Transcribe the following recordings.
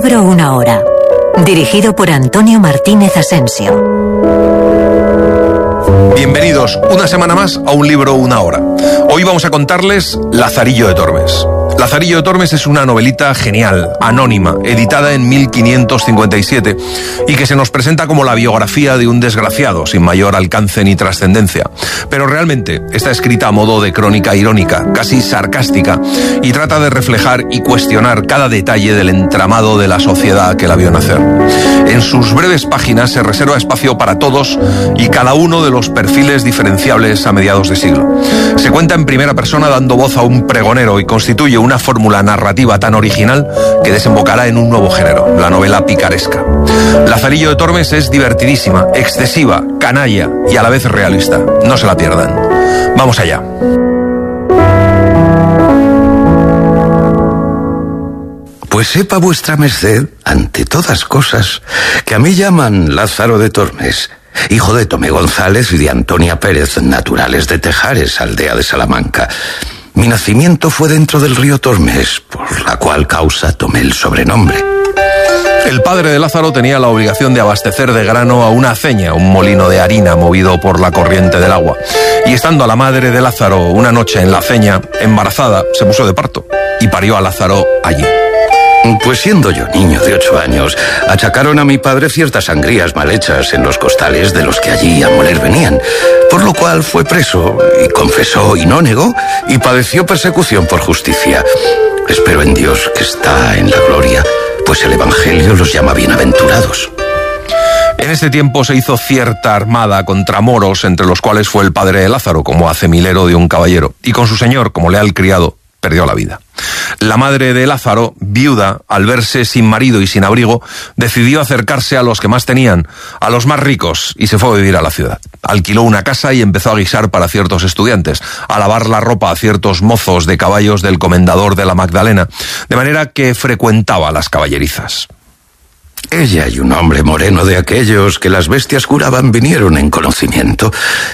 libro una hora. Dirigido por Antonio Martínez Asensio. Bienvenidos una semana más a Un libro una hora. Hoy vamos a contarles Lazarillo de Tormes. Lazarillo de Tormes es una novelita genial, anónima, editada en 1557 y que se nos presenta como la biografía de un desgraciado sin mayor alcance ni trascendencia. Pero realmente está escrita a modo de crónica irónica, casi sarcástica, y trata de reflejar y cuestionar cada detalle del entramado de la sociedad que la vio nacer. En sus breves páginas se reserva espacio para todos y cada uno de los perfiles diferenciables a mediados de siglo. Se cuenta en primera persona dando voz a un pregonero y constituye una fórmula narrativa tan original que desembocará en un nuevo género, la novela picaresca. Lazarillo de Tormes es divertidísima, excesiva, canalla y a la vez realista. No se la pierdan. Vamos allá. Pues sepa vuestra merced, ante todas cosas, que a mí llaman Lázaro de Tormes, hijo de Tomé González y de Antonia Pérez, naturales de Tejares, aldea de Salamanca. Mi nacimiento fue dentro del río Tormes, por la cual causa tomé el sobrenombre. El padre de Lázaro tenía la obligación de abastecer de grano a una aceña, un molino de harina movido por la corriente del agua. Y estando la madre de Lázaro una noche en la aceña, embarazada, se puso de parto y parió a Lázaro allí. Pues siendo yo niño de 8 años, achacaron a mi padre ciertas sangrías mal hechas en los costales de los que allí a moler venían, por lo cual fue preso y confesó y no negó y padeció persecución por justicia. Espero en Dios que está en la gloria, pues el Evangelio los llama bienaventurados. En este tiempo se hizo cierta armada contra moros, entre los cuales fue el padre de Lázaro, como acemilero de un caballero, y con su señor, como leal criado, perdió la vida. La madre de Lázaro, viuda, al verse sin marido y sin abrigo, decidió acercarse a los que más tenían, a los más ricos, y se fue a vivir a la ciudad. Alquiló una casa y empezó a guisar para ciertos estudiantes, a lavar la ropa a ciertos mozos de caballos del comendador de la Magdalena, de manera que frecuentaba las caballerizas. Ella y un hombre moreno de aquellos que las bestias curaban vinieron en conocimiento.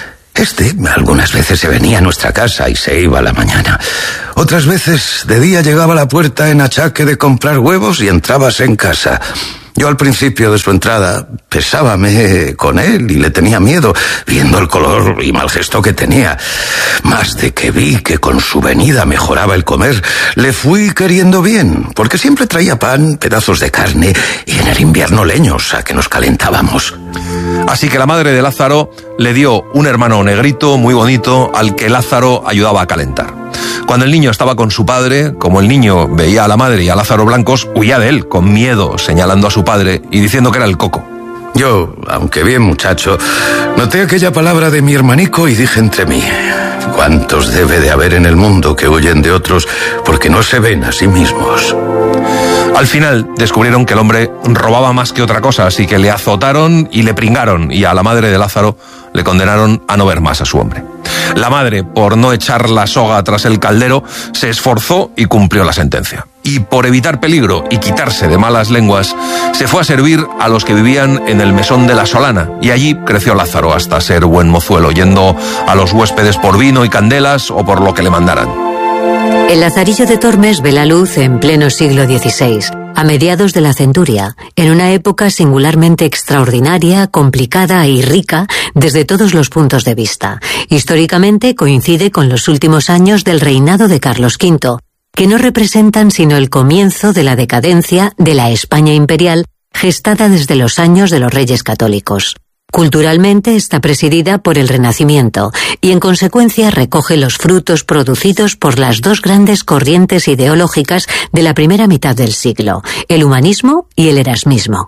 Algunas veces se venía a nuestra casa y se iba a la mañana. Otras veces de día llegaba a la puerta en achaque de comprar huevos y entrábase en casa. Yo al principio de su entrada pesábame con él y le tenía miedo, viendo el color y mal gesto que tenía. Mas de que vi que con su venida mejoraba el comer, le fui queriendo bien, porque siempre traía pan, pedazos de carne y en el invierno leños a que nos calentábamos. Así que la madre de Lázaro le dio un hermano negrito muy bonito al que Lázaro ayudaba a calentar. Cuando el niño estaba con su padre, como el niño veía a la madre y a Lázaro blancos, huía de él, con miedo, señalando a su padre y diciendo que era el coco. Yo, aunque bien muchacho, noté aquella palabra de mi hermanico y dije entre mí: ¿cuántos debe de haber en el mundo que huyen de otros porque no se ven a sí mismos? Al final descubrieron que el hombre robaba más que otra cosa, así que le azotaron y le pringaron, y a la madre de Lázaro le condenaron a no ver más a su hombre. La madre, por no echar la soga tras el caldero, se esforzó y cumplió la sentencia. Y por evitar peligro y quitarse de malas lenguas, se fue a servir a los que vivían en el mesón de la Solana, y allí creció Lázaro hasta ser buen mozuelo, yendo a los huéspedes por vino y candelas o por lo que le mandaran. El Lazarillo de Tormes ve la luz en pleno siglo XVI, a mediados de la centuria, en una época singularmente extraordinaria, complicada y rica desde todos los puntos de vista. Históricamente coincide con los últimos años del reinado de Carlos V, que no representan sino el comienzo de la decadencia de la España imperial gestada desde los años de los Reyes Católicos. Culturalmente está presidida por el Renacimiento y en consecuencia recoge los frutos producidos por las dos grandes corrientes ideológicas de la primera mitad del siglo, el humanismo y el erasmismo.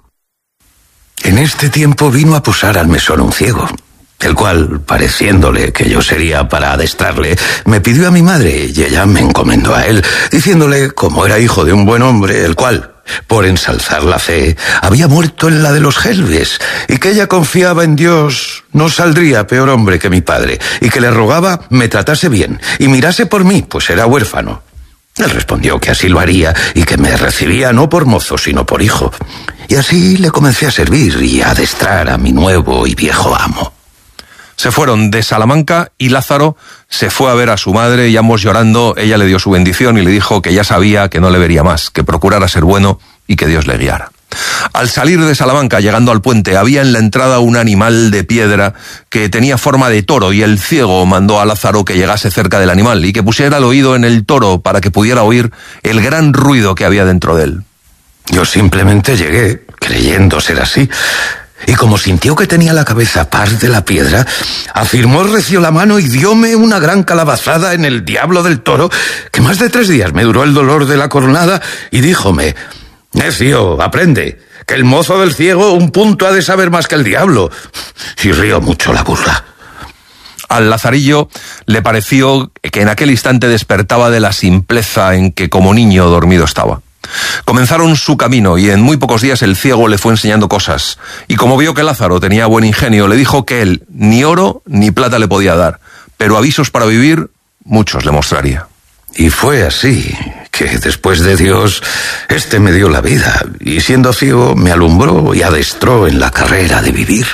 En este tiempo vino a posar al mesón un ciego, el cual, pareciéndole que yo sería para adestrarle, me pidió a mi madre y ella me encomendó a él, diciéndole, como era hijo de un buen hombre, el cual, por ensalzar la fe, había muerto en la de los Gelbes, y que ella confiaba en Dios, no saldría peor hombre que mi padre, y que le rogaba me tratase bien, y mirase por mí, pues era huérfano. Él respondió que así lo haría, y que me recibía no por mozo, sino por hijo. Y así le comencé a servir y a adestrar a mi nuevo y viejo amo. Se fueron de Salamanca y Lázaro se fue a ver a su madre y ambos llorando, ella le dio su bendición y le dijo que ya sabía que no le vería más, que procurara ser bueno y que Dios le guiara. Al salir de Salamanca, llegando al puente, había en la entrada un animal de piedra que tenía forma de toro, y el ciego mandó a Lázaro que llegase cerca del animal y que pusiera el oído en el toro para que pudiera oír el gran ruido que había dentro de él. Yo simplemente llegué, creyendo ser así, y como sintió que tenía la cabeza par de la piedra, afirmó recio la mano y dióme una gran calabazada en el diablo del toro, que más de 3 días me duró el dolor de la cornada, y díjome: necio, aprende, que el mozo del ciego un punto ha de saber más que el diablo. Y rió mucho la burla. Al Lazarillo le pareció que en aquel instante despertaba de la simpleza en que como niño dormido estaba. Comenzaron su camino y en muy pocos días el ciego le fue enseñando cosas, y como vio que Lázaro tenía buen ingenio, le dijo que él ni oro ni plata le podía dar, pero avisos para vivir muchos le mostraría. Y fue así, que después de Dios, este me dio la vida, y siendo ciego me alumbró y adestró en la carrera de vivir.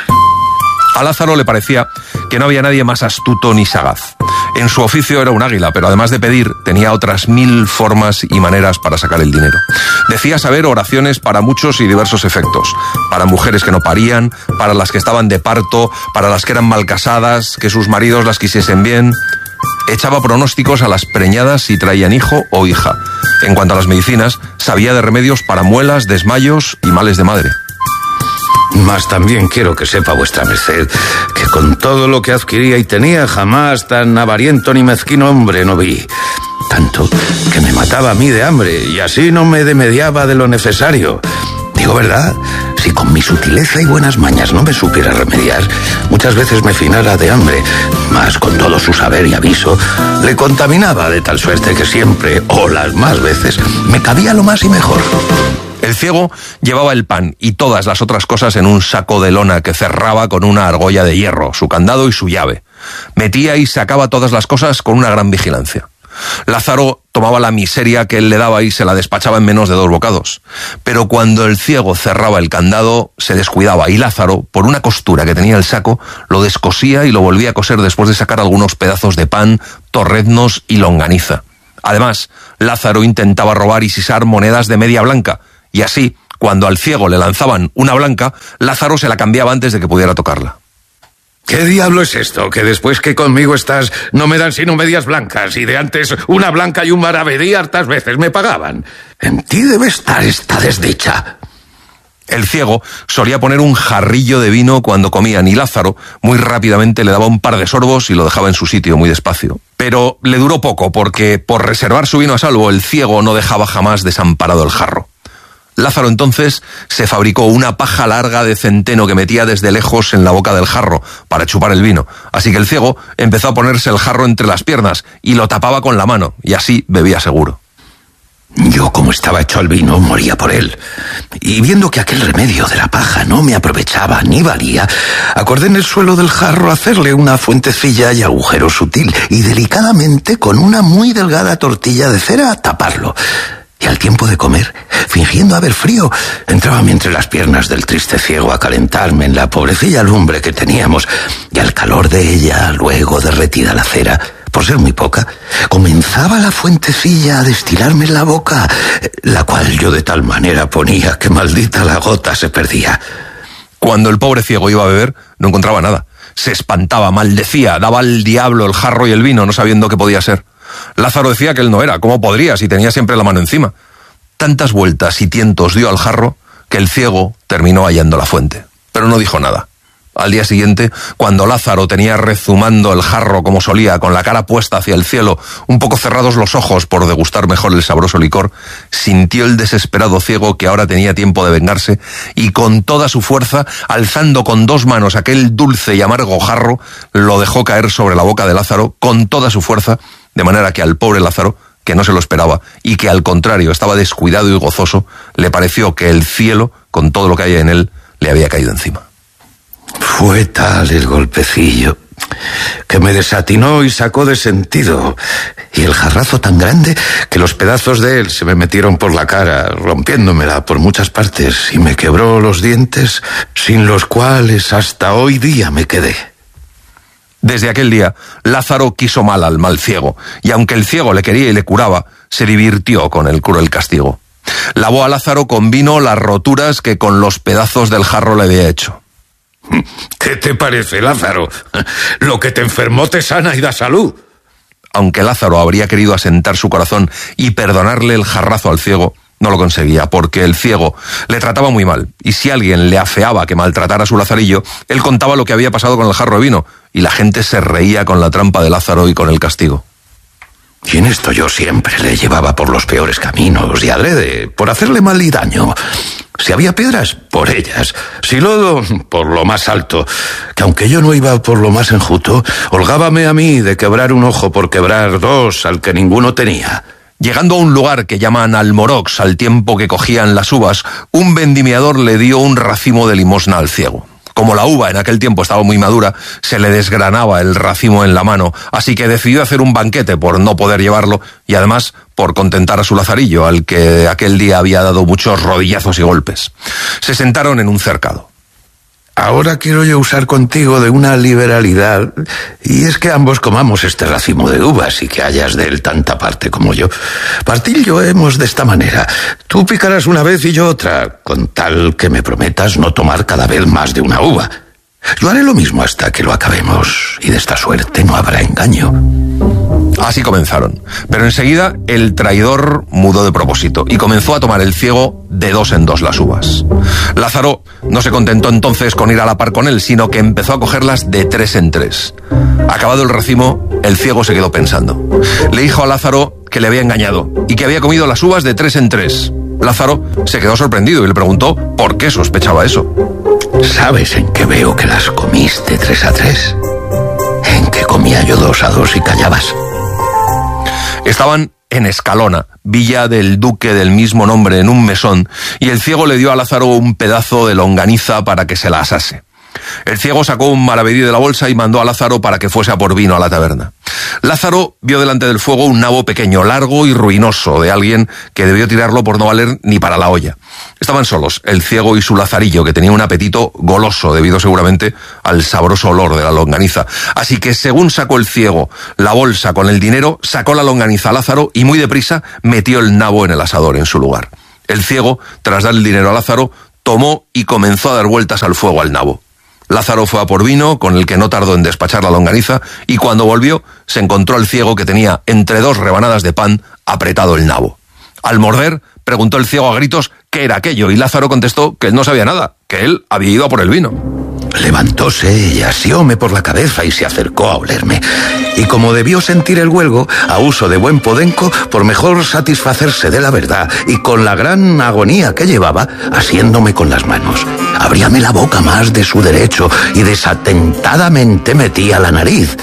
A Lázaro le parecía que no había nadie más astuto ni sagaz. En su oficio era un águila, pero además de pedir, tenía otras 1000 formas y maneras para sacar el dinero. Decía saber oraciones para muchos y diversos efectos. Para mujeres que no parían, para las que estaban de parto, para las que eran mal casadas, que sus maridos las quisiesen bien. Echaba pronósticos a las preñadas si traían hijo o hija. En cuanto a las medicinas, sabía de remedios para muelas, desmayos y males de madre. Mas también quiero que sepa vuestra merced que con todo lo que adquiría y tenía, jamás tan avariento ni mezquino hombre no vi. Tanto que me mataba a mí de hambre y así no me demediaba de lo necesario. Digo verdad, si con mi sutileza y buenas mañas no me supiera remediar, muchas veces me finara de hambre, mas con todo su saber y aviso, le contaminaba de tal suerte que siempre, o las más veces, me cabía lo más y mejor. El ciego llevaba el pan y todas las otras cosas en un saco de lona que cerraba con una argolla de hierro, su candado y su llave. Metía y sacaba todas las cosas con una gran vigilancia. Lázaro tomaba la miseria que él le daba y se la despachaba en menos de 2 bocados. Pero cuando el ciego cerraba el candado, se descuidaba y Lázaro, por una costura que tenía el saco, lo descosía y lo volvía a coser después de sacar algunos pedazos de pan, torreznos y longaniza. Además, Lázaro intentaba robar y sisar monedas de media blanca, y así, cuando al ciego le lanzaban una blanca, Lázaro se la cambiaba antes de que pudiera tocarla. ¿Qué diablo es esto? Que después que conmigo estás no me dan sino medias blancas, y de antes una blanca y un maravedí hartas veces me pagaban. En ti debe estar esta desdicha. El ciego solía poner un jarrillo de vino cuando comían y Lázaro muy rápidamente le daba un par de sorbos y lo dejaba en su sitio muy despacio. Pero le duró poco porque, por reservar su vino a salvo, el ciego no dejaba jamás desamparado el jarro. Lázaro entonces se fabricó una paja larga de centeno que metía desde lejos en la boca del jarro para chupar el vino, así que el ciego empezó a ponerse el jarro entre las piernas y lo tapaba con la mano, y así bebía seguro. Yo, como estaba hecho al vino, moría por él. Y viendo que aquel remedio de la paja no me aprovechaba ni valía, acordé en el suelo del jarro hacerle una fuentecilla y agujero sutil, y delicadamente, con una muy delgada tortilla de cera, taparlo. Y al tiempo de comer, fingiendo haber frío, entrábame entre las piernas del triste ciego a calentarme en la pobrecilla lumbre que teníamos, y al calor de ella, luego derretida la cera, por ser muy poca, comenzaba la fuentecilla a destilarme en la boca, la cual yo de tal manera ponía que maldita la gota se perdía. Cuando el pobre ciego iba a beber, no encontraba nada. Se espantaba, maldecía, daba al diablo el jarro y el vino, no sabiendo qué podía ser. Lázaro decía que él no era, ¿cómo podría si tenía siempre la mano encima? Tantas vueltas y tientos dio al jarro que el ciego terminó hallando la fuente, pero no dijo nada. Al día siguiente, cuando Lázaro tenía rezumando el jarro como solía, con la cara puesta hacia el cielo, un poco cerrados los ojos por degustar mejor el sabroso licor, sintió el desesperado ciego que ahora tenía tiempo de vengarse y con toda su fuerza, alzando con 2 manos aquel dulce y amargo jarro, lo dejó caer sobre la boca de Lázaro con toda su fuerza, de manera que al pobre Lázaro, que no se lo esperaba y que al contrario estaba descuidado y gozoso, le pareció que el cielo, con todo lo que hay en él, le había caído encima. Fue tal el golpecillo que me desatinó y sacó de sentido, y el jarrazo tan grande que los pedazos de él se me metieron por la cara, rompiéndomela por muchas partes, y me quebró los dientes, sin los cuales hasta hoy día me quedé. Desde aquel día, Lázaro quiso mal al mal ciego, y aunque el ciego le quería y le curaba, se divirtió con el cruel castigo. Lavó a Lázaro con vino las roturas que con los pedazos del jarro le había hecho. ¿Qué te parece, Lázaro? Lo que te enfermó te sana y da salud. Aunque Lázaro habría querido asentar su corazón y perdonarle el jarrazo al ciego, no lo conseguía, porque el ciego le trataba muy mal, y si alguien le afeaba que maltratara a su Lazarillo, él contaba lo que había pasado con el jarro de vino, y la gente se reía con la trampa de Lázaro y con el castigo. Y en esto yo siempre le llevaba por los peores caminos, y adrede, por hacerle mal y daño. Si había piedras, por ellas. Si lodo, por lo más alto. Que aunque yo no iba por lo más enjuto, holgábame a mí de quebrar un ojo por quebrar dos al que ninguno tenía. Llegando a un lugar que llaman Almorox, al tiempo que cogían las uvas, un vendimiador le dio un racimo de limosna al ciego. Como la uva en aquel tiempo estaba muy madura, se le desgranaba el racimo en la mano, así que decidió hacer un banquete por no poder llevarlo y además por contentar a su Lazarillo, al que aquel día había dado muchos rodillazos y golpes. Se sentaron en un cercado. Ahora quiero yo usar contigo de una liberalidad, y es que ambos comamos este racimo de uvas y que hayas de él tanta parte como yo. Partillo hemos de esta manera. Tú picarás una vez y yo otra, con tal que me prometas no tomar cada vez más de una uva. Yo haré lo mismo hasta que lo acabemos, y de esta suerte no habrá engaño. Así comenzaron, pero enseguida el traidor mudó de propósito y comenzó a tomar el ciego de dos en dos las uvas. Lázaro no se contentó entonces con ir a la par con él, sino que empezó a cogerlas de tres en tres. Acabado el racimo, el ciego se quedó pensando. Le dijo a Lázaro que le había engañado y que había comido las uvas de tres en tres. Lázaro se quedó sorprendido y le preguntó por qué sospechaba eso. ¿Sabes en qué veo que las comiste 3 a 3? En que comía yo 2 a 2 y callabas. Estaban en Escalona, villa del duque del mismo nombre, en un mesón, y el ciego le dio a Lázaro un pedazo de longaniza para que se la asase. El ciego sacó un maravedí de la bolsa y mandó a Lázaro para que fuese a por vino a la taberna. Lázaro vio delante del fuego un nabo pequeño, largo y ruinoso, de alguien que debió tirarlo por no valer ni para la olla. Estaban solos, el ciego y su Lazarillo, que tenía un apetito goloso, debido seguramente al sabroso olor de la longaniza. Así que según sacó el ciego la bolsa con el dinero, sacó la longaniza a Lázaro y muy deprisa metió el nabo en el asador en su lugar. El ciego, tras dar el dinero a Lázaro, tomó y comenzó a dar vueltas al fuego al nabo. Lázaro fue a por vino, con el que no tardó en despachar la longaniza, y cuando volvió se encontró al ciego que tenía entre 2 rebanadas de pan apretado el nabo. Al morder, preguntó el ciego a gritos qué era aquello, y Lázaro contestó que él no sabía nada, que él había ido a por el vino. Levantóse y asióme por la cabeza y se acercó a olerme. Y como debió sentir el huelgo, a uso de buen podenco, por mejor satisfacerse de la verdad, y con la gran agonía que llevaba, asiéndome con las manos, abríame la boca más de su derecho y desatentadamente metía la nariz,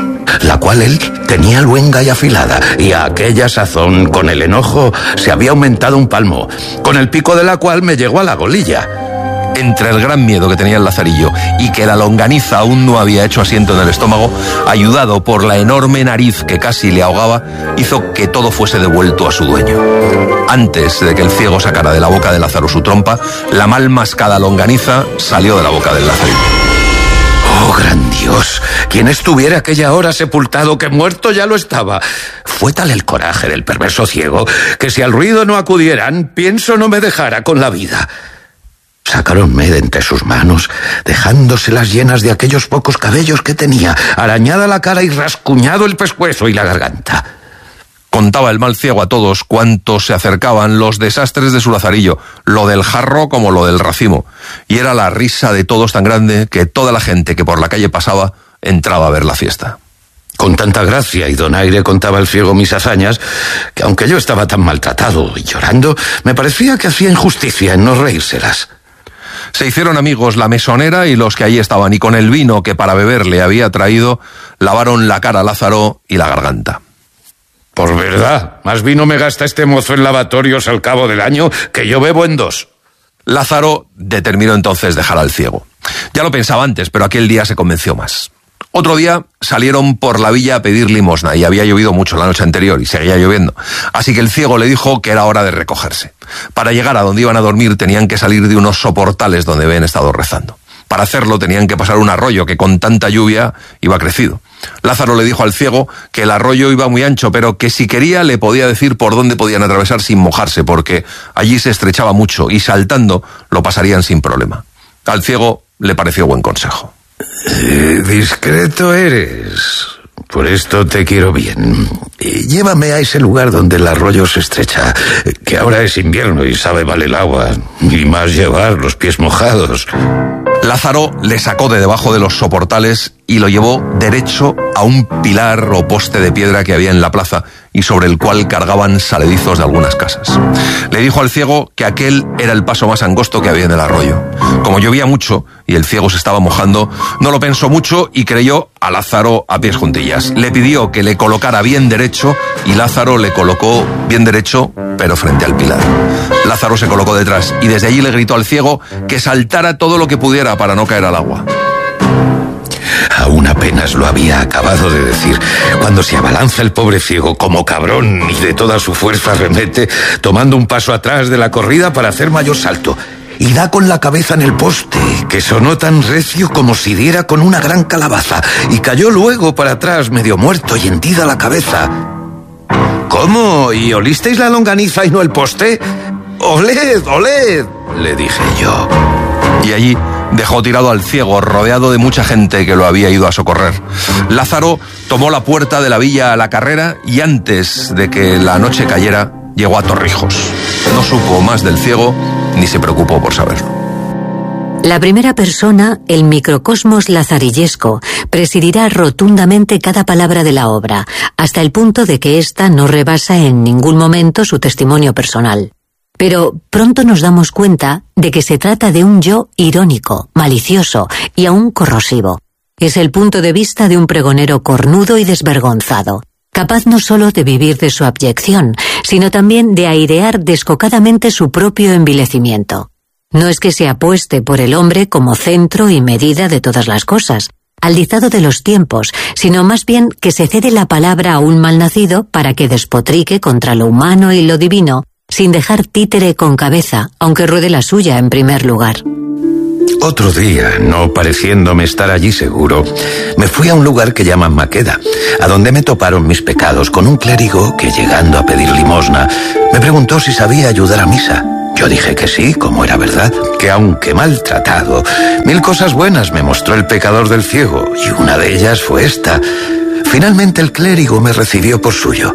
la cual él tenía luenga y afilada, y a aquella sazón, con el enojo, se había aumentado un palmo, con el pico de la cual me llegó a la golilla. Entre el gran miedo que tenía el Lazarillo y que la longaniza aún no había hecho asiento en el estómago, ayudado por la enorme nariz que casi le ahogaba, hizo que todo fuese devuelto a su dueño. Antes de que el ciego sacara de la boca de Lázaro su trompa, la mal mascada longaniza salió de la boca del Lazarillo. ¡Oh, gran Dios! Quien estuviera aquella hora sepultado, que muerto ya lo estaba. Fue tal el coraje del perverso ciego, que si al ruido no acudieran, pienso no me dejara con la vida. Sacáronme de entre sus manos, dejándoselas llenas de aquellos pocos cabellos que tenía, arañada la cara y rascuñado el pescuezo y la garganta. Contaba el mal ciego a todos cuantos se acercaban los desastres de su Lazarillo, lo del jarro como lo del racimo, y era la risa de todos tan grande que toda la gente que por la calle pasaba entraba a ver la fiesta. Con tanta gracia y donaire contaba el ciego mis hazañas, que aunque yo estaba tan maltratado y llorando, me parecía que hacía injusticia en no reírselas. Se hicieron amigos la mesonera y los que allí estaban, y con el vino que para beber le había traído, lavaron la cara a Lázaro y la garganta. Por verdad, más vino me gasta este mozo en lavatorios al cabo del año que yo bebo en 2. Lázaro determinó entonces dejar al ciego. Ya lo pensaba antes, pero aquel día se convenció más. Otro día salieron por la villa a pedir limosna y había llovido mucho la noche anterior y seguía lloviendo. Así que el ciego le dijo que era hora de recogerse. Para llegar a donde iban a dormir tenían que salir de unos soportales donde habían estado rezando. Para hacerlo tenían que pasar un arroyo que con tanta lluvia iba crecido. Lázaro le dijo al ciego que el arroyo iba muy ancho, pero que si quería le podía decir por dónde podían atravesar sin mojarse, porque allí se estrechaba mucho y saltando lo pasarían sin problema. Al ciego le pareció buen consejo. Discreto eres. Por esto te quiero bien. Llévame a ese lugar donde el arroyo se estrecha, que ahora es invierno y sabe mal el agua, y más llevar los pies mojados. Lázaro le sacó de debajo de los soportales y lo llevó derecho a un pilar o poste de piedra que había en la plaza y sobre el cual cargaban saledizos de algunas casas. Le dijo al ciego que aquel era el paso más angosto que había en el arroyo. Como llovía mucho y el ciego se estaba mojando, no lo pensó mucho y creyó a Lázaro a pies juntillas. Le pidió que le colocara bien derecho y Lázaro le colocó bien derecho, pero frente al pilar. Lázaro se colocó detrás y desde allí le gritó al ciego que saltara todo lo que pudiera para no caer al agua. Aún apenas lo había acabado de decir, cuando se abalanza el pobre ciego como cabrón y de toda su fuerza remete, tomando un paso atrás de la corrida para hacer mayor salto. Y da con la cabeza en el poste, que sonó tan recio como si diera con una gran calabaza, y cayó luego para atrás medio muerto y hendida la cabeza. ¿Cómo? ¿Y olisteis la longaniza y no el poste? ¡Oled, oled!, le dije yo. Y allí dejó tirado al ciego, rodeado de mucha gente que lo había ido a socorrer. Lázaro tomó la puerta de la villa a la carrera y antes de que la noche cayera, llegó a Torrijos. No supo más del ciego ni se preocupó por saberlo. La primera persona, el microcosmos lazarillesco, presidirá rotundamente cada palabra de la obra, hasta el punto de que ésta no rebasa en ningún momento su testimonio personal. Pero pronto nos damos cuenta de que se trata de un yo irónico, malicioso y aún corrosivo. Es el punto de vista de un pregonero cornudo y desvergonzado, capaz no solo de vivir de su abyección, sino también de airear descocadamente su propio envilecimiento. No es que se apueste por el hombre como centro y medida de todas las cosas, aldizado de los tiempos, sino más bien que se cede la palabra a un malnacido para que despotrique contra lo humano y lo divino, sin dejar títere con cabeza, aunque ruede la suya en primer lugar. Otro día, no pareciéndome estar allí seguro, me fui a un lugar que llaman Maqueda, a donde me toparon mis pecados con un clérigo que, llegando a pedir limosna, me preguntó si sabía ayudar a misa. Yo dije que sí, como era verdad, que aunque maltratado, 1000 cosas buenas me mostró el pecador del ciego, y una de ellas fue esta. Finalmente el clérigo me recibió por suyo.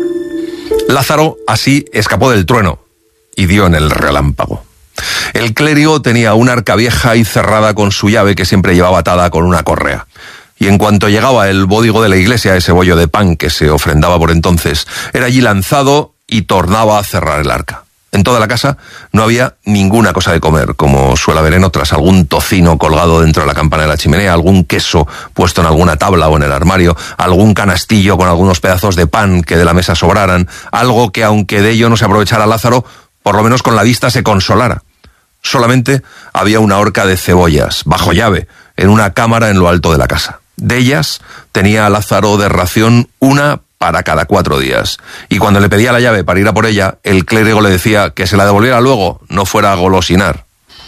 Lázaro así escapó del trueno y dio en el relámpago. El clérigo tenía una arca vieja y cerrada con su llave que siempre llevaba atada con una correa. Y en cuanto llegaba el bódigo de la iglesia, ese bollo de pan que se ofrendaba por entonces, era allí lanzado y tornaba a cerrar el arca. En toda la casa no había ninguna cosa de comer, como suele haber en otras, algún tocino colgado dentro de la campana de la chimenea, algún queso puesto en alguna tabla o en el armario, algún canastillo con algunos pedazos de pan que de la mesa sobraran, algo que aunque de ello no se aprovechara Lázaro, por lo menos con la vista se consolara. Solamente había una horca de cebollas, bajo llave, en una cámara en lo alto de la casa. De ellas tenía Lázaro de ración una para cada 4 días. Y cuando le pedía la llave para ir a por ella, el clérigo le decía que se la devolviera luego, no fuera a golosinar.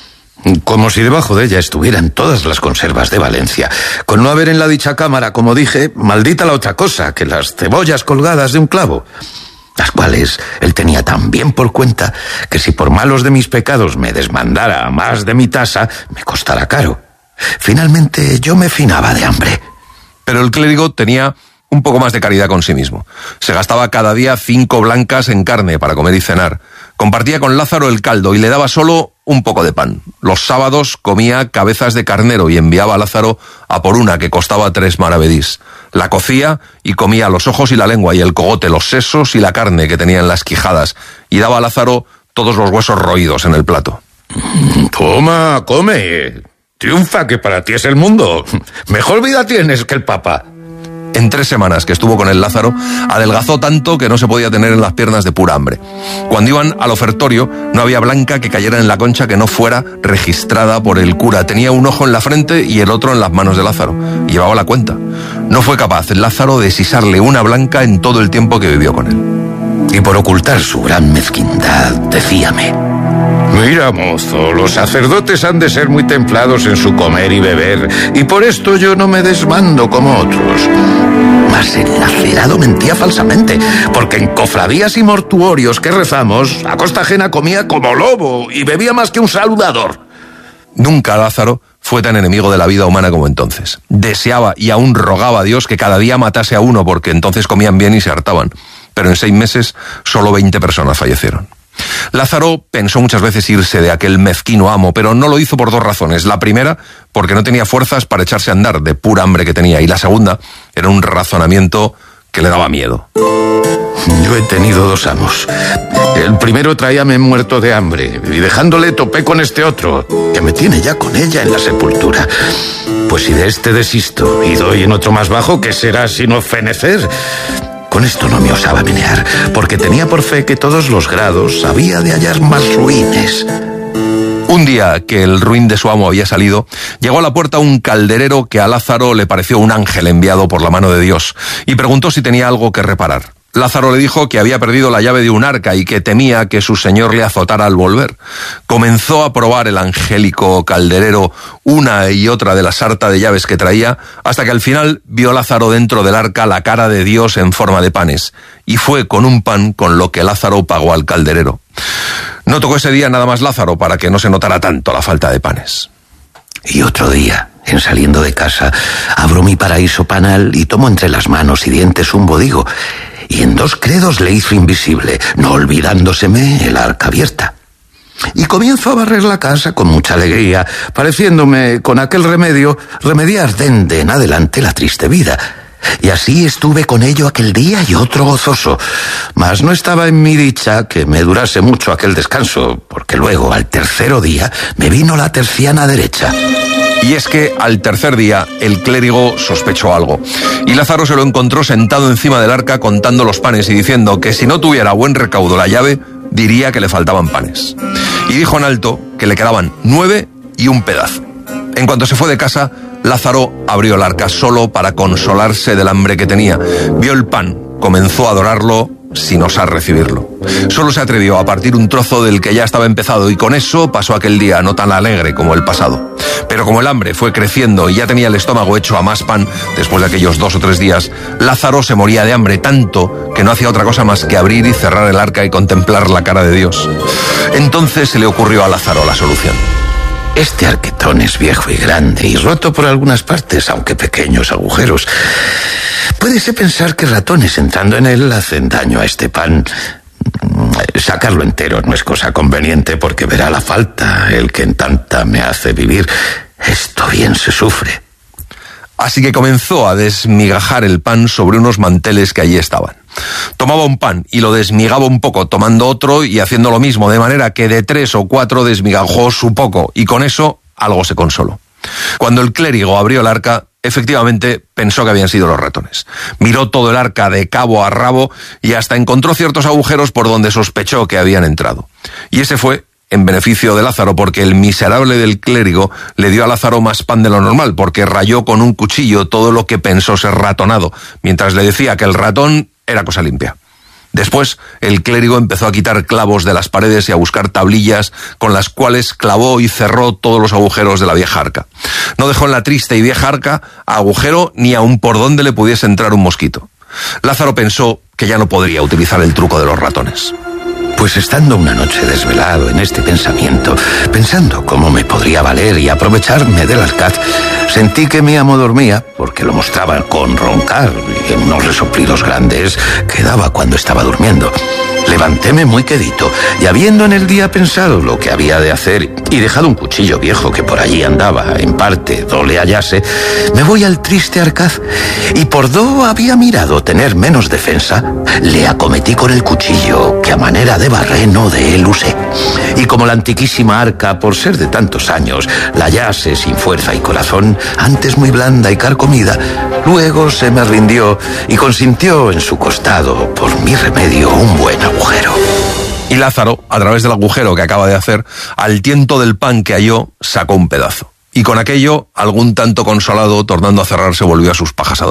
Como si debajo de ella estuvieran todas las conservas de Valencia. Con no haber en la dicha cámara, como dije, maldita la otra cosa, que las cebollas colgadas de un clavo, las cuales él tenía tan bien por cuenta que si por malos de mis pecados me desmandara a más de mi tasa, me costara caro. Finalmente yo me finaba de hambre. Pero el clérigo tenía un poco más de caridad con sí mismo. Se gastaba cada día 5 blancas en carne para comer y cenar. Compartía con Lázaro el caldo y le daba solo un poco de pan. Los sábados comía cabezas de carnero y enviaba a Lázaro a por una que costaba 3 maravedís. La cocía y comía los ojos y la lengua y el cogote, los sesos y la carne que tenía en las quijadas, y daba a Lázaro todos los huesos roídos en el plato. Toma, come. Triunfa, que para ti es el mundo. Mejor vida tienes que el Papa. En 3 semanas que estuvo con el Lázaro, adelgazó tanto que no se podía tener en las piernas de pura hambre. Cuando iban al ofertorio, no había blanca que cayera en la concha que no fuera registrada por el cura. Tenía un ojo en la frente y el otro en las manos de Lázaro. Y llevaba la cuenta. No fue capaz Lázaro de sisarle una blanca en todo el tiempo que vivió con él. Y por ocultar su gran mezquindad, decíame: Mira, mozo, los sacerdotes han de ser muy templados en su comer y beber, y por esto yo no me desmando como otros. Mas el lacerado mentía falsamente, porque en cofradías y mortuorios que rezamos, a costa ajena comía como lobo y bebía más que un saludador. Nunca Lázaro fue tan enemigo de la vida humana como entonces. Deseaba y aún rogaba a Dios que cada día matase a uno, porque entonces comían bien y se hartaban. Pero en 6 meses solo 20 personas fallecieron. Lázaro pensó muchas veces irse de aquel mezquino amo, pero no lo hizo por 2 razones. La primera, porque no tenía fuerzas para echarse a andar de pura hambre que tenía, y la segunda, era un razonamiento que le daba miedo. Yo he tenido 2 amos. El primero traíame muerto de hambre, y dejándole topé con este otro, que me tiene ya con ella en la sepultura. Pues si de este desisto y doy en otro más bajo, ¿qué será sino fenecer? Con esto no me osaba menear, porque tenía por fe que todos los grados había de hallar más ruines. Un día que el ruin de su amo había salido, llegó a la puerta un calderero que a Lázaro le pareció un ángel enviado por la mano de Dios, y preguntó si tenía algo que reparar. Lázaro le dijo que había perdido la llave de un arca y que temía que su señor le azotara al volver. Comenzó a probar el angélico calderero una y otra de la sarta de llaves que traía, hasta que al final vio Lázaro dentro del arca la cara de Dios en forma de panes, y fue con un pan con lo que Lázaro pagó al calderero. No tocó ese día nada más Lázaro para que no se notara tanto la falta de panes. Y otro día, en saliendo de casa, abro mi paraíso panal y tomo entre las manos y dientes un bodigo, y en 2 credos le hizo invisible, no olvidándoseme el arca abierta. Y comienzo a barrer la casa con mucha alegría, pareciéndome con aquel remedio remediar dende en adelante la triste vida. Y así estuve con ello aquel día y otro gozoso. Mas no estaba en mi dicha que me durase mucho aquel descanso, porque luego, al 3er día, me vino la terciana derecha. Y es que al 3er día el clérigo sospechó algo, y Lázaro se lo encontró sentado encima del arca contando los panes y diciendo que si no tuviera buen recaudo la llave, diría que le faltaban panes. Y dijo en alto que le quedaban 9 y un pedazo. En cuanto se fue de casa, Lázaro abrió el arca solo para consolarse del hambre que tenía. Vio el pan, comenzó a adorarlo sin osar recibirlo. Solo se atrevió a partir un trozo del que ya estaba empezado, y con eso pasó aquel día no tan alegre como el pasado. Pero como el hambre fue creciendo y ya tenía el estómago hecho a más pan, después de aquellos 2 o 3 días, Lázaro se moría de hambre tanto que no hacía otra cosa más que abrir y cerrar el arca y contemplar la cara de Dios. Entonces se le ocurrió a Lázaro la solución. Este arquetón es viejo y grande y roto por algunas partes, aunque pequeños agujeros. Puédese pensar que ratones entrando en él hacen daño a este pan. Sacarlo entero no es cosa conveniente, porque verá la falta el que en tanta me hace vivir. Esto bien se sufre. Así que comenzó a desmigajar el pan sobre unos manteles que allí estaban. Tomaba un pan y lo desmigaba un poco, tomando otro y haciendo lo mismo, de manera que de 3 o 4 desmigajó su poco, y con eso algo se consoló. Cuando el clérigo abrió el arca, efectivamente pensó que habían sido los ratones. Miró todo el arca de cabo a rabo y hasta encontró ciertos agujeros por donde sospechó que habían entrado. Y ese fue en beneficio de Lázaro, porque el miserable del clérigo le dio a Lázaro más pan de lo normal, porque rayó con un cuchillo todo lo que pensó ser ratonado, mientras le decía que el ratón era cosa limpia. Después, el clérigo empezó a quitar clavos de las paredes y a buscar tablillas con las cuales clavó y cerró todos los agujeros de la vieja arca. No dejó en la triste y vieja arca agujero ni aun por donde le pudiese entrar un mosquito. Lázaro pensó que ya no podría utilizar el truco de los ratones. Pues estando una noche desvelado en este pensamiento, pensando cómo me podría valer y aprovecharme del arcaz, sentí que mi amo dormía, porque lo mostraba con roncar y en unos resoplidos grandes que daba cuando estaba durmiendo. Levantéme muy quedito, y habiendo en el día pensado lo que había de hacer y dejado un cuchillo viejo que por allí andaba, en parte do le hallase, me voy al triste arcaz, y por do había mirado tener menos defensa, le acometí con el cuchillo, que a manera de barreno de él usé. Y como la antiquísima arca, por ser de tantos años, la hallase sin fuerza y corazón, antes muy blanda y carcomida, luego se me rindió y consintió en su costado, por mi remedio, un buen agujero. Y Lázaro, a través del agujero que acaba de hacer, al tiento del pan que halló, sacó un pedazo. Y con aquello, algún tanto consolado, tornando a cerrar, se volvió a sus pajas a dormir.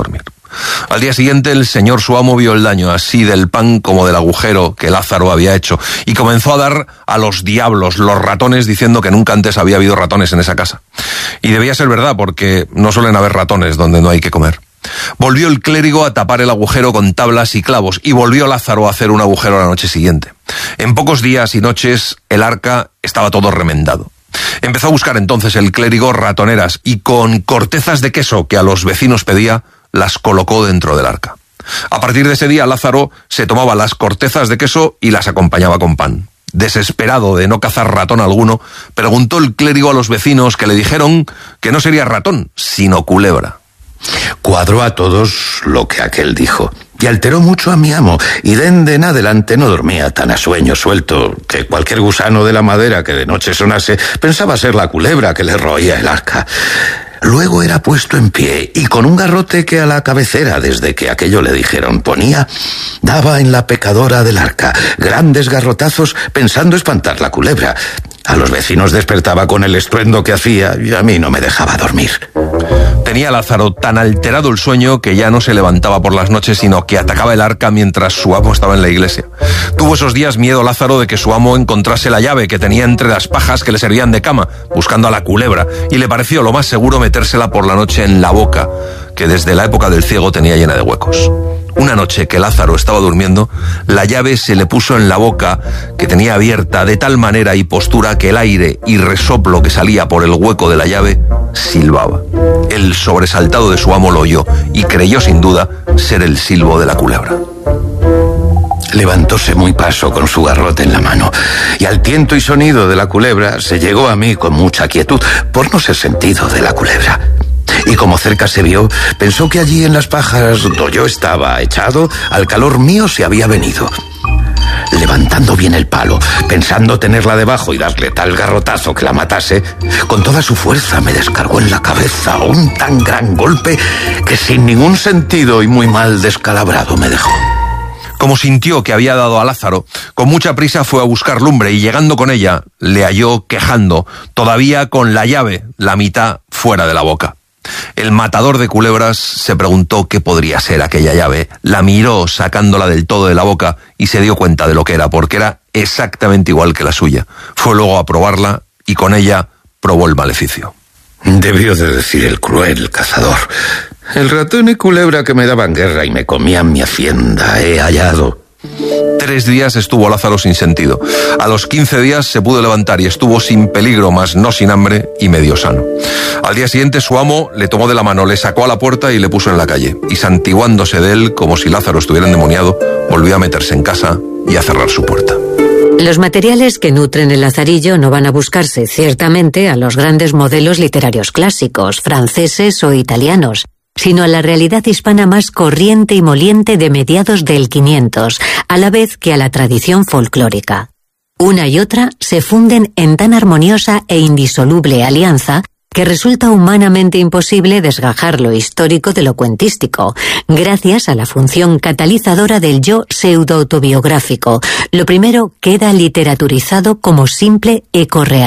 Al día siguiente el señor su amo vio el daño, así del pan como del agujero que Lázaro había hecho, y comenzó a dar a los diablos, los ratones, diciendo que nunca antes había habido ratones en esa casa. Y debía ser verdad, porque no suelen haber ratones donde no hay que comer. Volvió el clérigo a tapar el agujero con tablas y clavos, y volvió Lázaro a hacer un agujero la noche siguiente. En pocos días y noches el arca estaba todo remendado. Empezó a buscar entonces el clérigo ratoneras, y con cortezas de queso que a los vecinos pedía, las colocó dentro del arca. A partir de ese día Lázaro se tomaba las cortezas de queso y las acompañaba con pan. Desesperado de no cazar ratón alguno, preguntó el clérigo a los vecinos, que le dijeron que no sería ratón, sino culebra. Cuadró a todos lo que aquel dijo, y alteró mucho a mi amo, y de en adelante no dormía tan a sueño suelto, que cualquier gusano de la madera que de noche sonase pensaba ser la culebra que le roía el arca. Luego era puesto en pie, y con un garrote que a la cabecera, desde que aquello le dijeron ponía, daba en la pecadora del arca grandes garrotazos, pensando espantar la culebra. A los vecinos despertaba con el estruendo que hacía, y a mí no me dejaba dormir. Tenía Lázaro tan alterado el sueño que ya no se levantaba por las noches, sino que atacaba el arca mientras su amo estaba en la iglesia. Tuvo esos días miedo Lázaro de que su amo encontrase la llave que tenía entre las pajas que le servían de cama, buscando a la culebra, y le pareció lo más seguro metérsela por la noche en la boca, que desde la época del ciego tenía llena de huecos. Una noche que Lázaro estaba durmiendo, la llave se le puso en la boca, que tenía abierta de tal manera y postura que el aire y resoplo que salía por el hueco de la llave silbaba. El sobresaltado de su amo lo oyó y creyó sin duda ser el silbo de la culebra. Levantóse muy paso con su garrote en la mano, y al tiento y sonido de la culebra se llegó a mí con mucha quietud, por no ser sentido de la culebra. Y como cerca se vio, pensó que allí en las pajas donde yo estaba echado, al calor mío se había venido. Levantando bien el palo, pensando tenerla debajo y darle tal garrotazo que la matase, con toda su fuerza me descargó en la cabeza un tan gran golpe que sin ningún sentido y muy mal descalabrado me dejó. Como sintió que había dado a Lázaro, con mucha prisa fue a buscar lumbre, y llegando con ella, le halló quejando, todavía con la llave, la mitad fuera de la boca. El matador de culebras se preguntó qué podría ser aquella llave, la miró sacándola del todo de la boca y se dio cuenta de lo que era, porque era exactamente igual que la suya. Fue luego a probarla y con ella probó el maleficio. Debió de decir el cruel cazador: el ratón y culebra que me daban guerra y me comían mi hacienda he hallado. 3 días estuvo Lázaro sin sentido. A los 15 días se pudo levantar y estuvo sin peligro, mas no sin hambre y medio sano. Al día siguiente su amo le tomó de la mano, le sacó a la puerta y le puso en la calle. Y santiguándose de él como si Lázaro estuviera endemoniado, volvió a meterse en casa y a cerrar su puerta. Los materiales que nutren el Lazarillo no van a buscarse, ciertamente, a los grandes modelos literarios clásicos, franceses o italianos, sino a la realidad hispana más corriente y moliente de mediados del 500, a la vez que a la tradición folclórica. Una y otra se funden en tan armoniosa e indisoluble alianza que resulta humanamente imposible desgajar lo histórico de lo cuentístico, gracias a la función catalizadora del yo pseudo-autobiográfico. Lo primero queda literaturizado como simple eco real.